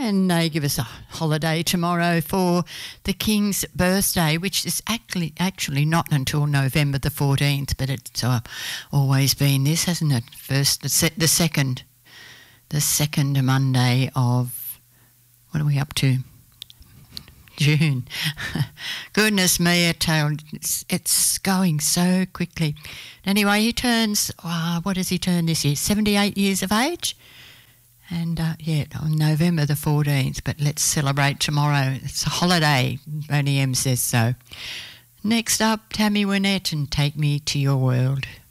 And they give us a holiday tomorrow for the King's birthday, which is actually not until November the 14th, but it's always been this, hasn't it? The second Monday of, what are we up to? June. Goodness me, it's going so quickly. Anyway, he turns, what does he turn this year? 78 years of age? And, on November the 14th, but let's celebrate tomorrow. It's a holiday, Boney M says so. Next up, Tammy Wynette and Take Me to Your World.